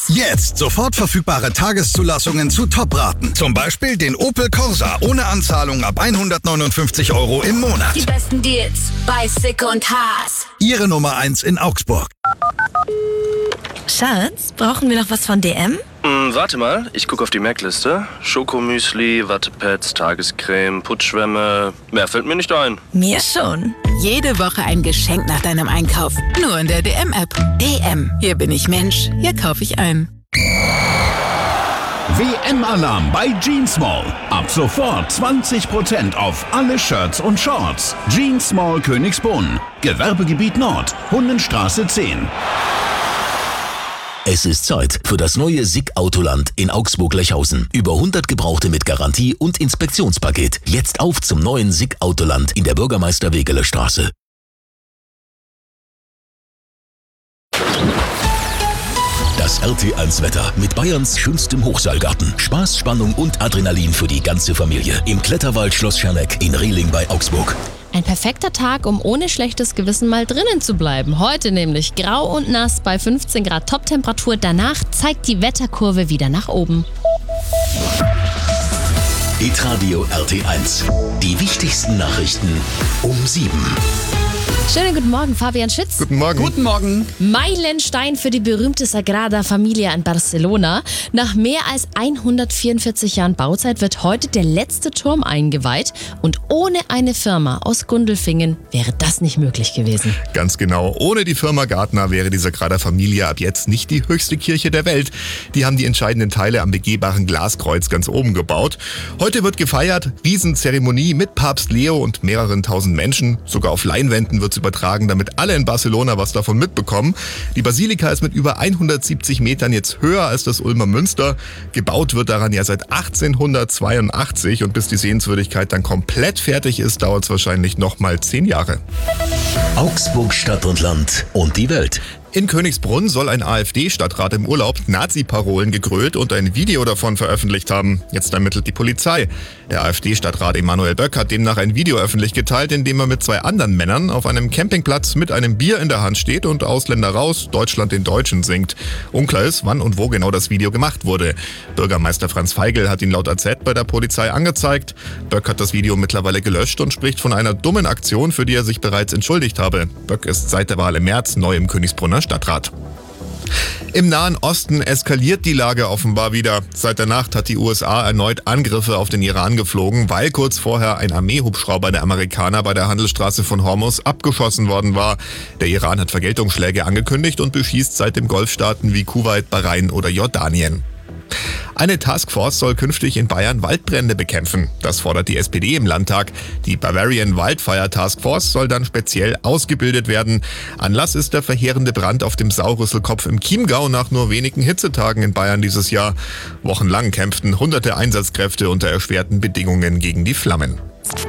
Jetzt sofort verfügbare Tageszulassungen zu Top-Raten. Zum Beispiel den Opel Corsa ohne Anzahlung ab 159 € im Monat. Die besten Deals bei Sick und Haas. Ihre Nummer 1 in Augsburg. Schatz, brauchen wir noch was von DM? Warte mal, ich gucke auf die Merkliste. Schokomüsli, Wattepads, Tagescreme, Putzschwämme. Mehr fällt mir nicht ein. Mir schon. Jede Woche ein Geschenk nach deinem Einkauf. Nur in der DM-App. DM. Hier bin ich Mensch. Hier kaufe ich ein. WM-Alarm bei Jeans Mall. Ab sofort 20% auf alle Shirts und Shorts. Jeans Mall Königsbrunn. Gewerbegebiet Nord. Hundenstraße 10. Es ist Zeit für das neue SICK Autoland in Augsburg-Lechhausen. Über 100 Gebrauchte mit Garantie und Inspektionspaket. Jetzt auf zum neuen SICK Autoland in der Bürgermeister-Wegeler-Straße. Das RT1-Wetter mit Bayerns schönstem Hochseilgarten. Spaß, Spannung und Adrenalin für die ganze Familie. Im Kletterwald Schloss Scherneck in Rehling bei Augsburg. Ein perfekter Tag, um ohne schlechtes Gewissen mal drinnen zu bleiben. Heute nämlich grau und nass bei 15 Grad Toptemperatur. Danach zeigt die Wetterkurve wieder nach oben. Hitradio RT1. Die wichtigsten Nachrichten um 7. Schönen guten Morgen, Fabian Schütz. Guten Morgen. Guten Morgen. Meilenstein für die berühmte Sagrada Familia in Barcelona. Nach mehr als 144 Jahren Bauzeit wird heute der letzte Turm eingeweiht. Und ohne eine Firma aus Gundelfingen wäre das nicht möglich gewesen. Ganz genau. Ohne die Firma Gärtner wäre die Sagrada Familia ab jetzt nicht die höchste Kirche der Welt. Die haben die entscheidenden Teile am begehbaren Glaskreuz ganz oben gebaut. Heute wird gefeiert, Riesenzeremonie mit Papst Leo und mehreren tausend Menschen. Sogar auf Leinwänden wird übertragen, damit alle in Barcelona was davon mitbekommen. Die Basilika ist mit über 170 Metern jetzt höher als das Ulmer Münster. Gebaut wird daran ja seit 1882 und bis die Sehenswürdigkeit dann komplett fertig ist, dauert es wahrscheinlich nochmal 10 Jahre. Augsburg Stadt und Land und die Welt. In Königsbrunn soll ein AfD-Stadtrat im Urlaub Nazi-Parolen gegrölt und ein Video davon veröffentlicht haben. Jetzt ermittelt die Polizei. Der AfD-Stadtrat Emanuel Böck hat demnach ein Video öffentlich geteilt, in dem er mit 2 anderen Männern auf einem Campingplatz mit einem Bier in der Hand steht und Ausländer raus, Deutschland den Deutschen singt. Unklar ist, wann und wo genau das Video gemacht wurde. Bürgermeister Franz Feigl hat ihn laut AZ bei der Polizei angezeigt. Böck hat das Video mittlerweile gelöscht und spricht von einer dummen Aktion, für die er sich bereits entschuldigt habe. Böck ist seit der Wahl im März neu im Königsbrunner Stadtrat. Im Nahen Osten eskaliert die Lage offenbar wieder. Seit der Nacht hat die USA erneut Angriffe auf den Iran geflogen, weil kurz vorher ein Armeehubschrauber der Amerikaner bei der Handelsstraße von Hormuz abgeschossen worden war. Der Iran hat Vergeltungsschläge angekündigt und beschießt seitdem Golfstaaten wie Kuwait, Bahrain oder Jordanien. Eine Taskforce soll künftig in Bayern Waldbrände bekämpfen. Das fordert die SPD im Landtag. Die Bavarian Wildfire Taskforce soll dann speziell ausgebildet werden. Anlass ist der verheerende Brand auf dem Saurüsselkopf im Chiemgau nach nur wenigen Hitzetagen in Bayern dieses Jahr. Wochenlang kämpften hunderte Einsatzkräfte unter erschwerten Bedingungen gegen die Flammen.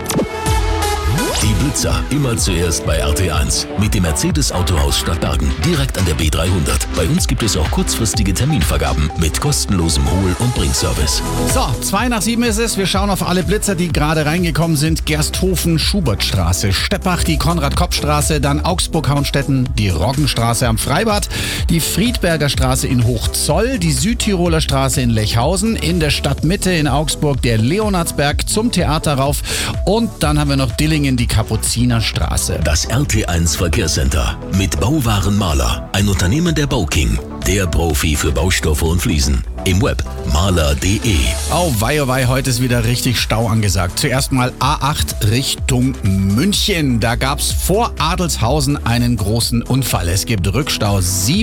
Die Blitzer immer zuerst bei RT1 mit dem Mercedes Autohaus Stadtbergen, direkt an der B300. Bei uns gibt es auch kurzfristige Terminvergaben mit kostenlosem Hol- und Bringservice. So, 6:02 ist es. Wir schauen auf alle Blitzer, die gerade reingekommen sind. Gersthofen, Schubertstraße, Steppach, die Konrad-Kopp-Straße, dann Augsburg-Hauenstetten, die Roggenstraße am Freibad, die Friedberger Straße in Hochzoll, die Südtiroler Straße in Lechhausen, in der Stadtmitte in Augsburg der Leonardsberg zum Theater rauf und dann haben wir noch Dillingen, die Kapuzinerstraße. Das RT1 Verkehrscenter mit Bauwaren Maler, ein Unternehmen der Bauking, der Profi für Baustoffe und Fliesen. Im Web maler.de. Oh wei, heute ist wieder richtig Stau angesagt. Zuerst mal A8 Richtung München. Da gab's vor Adelshausen einen großen Unfall. Es gibt Rückstau 7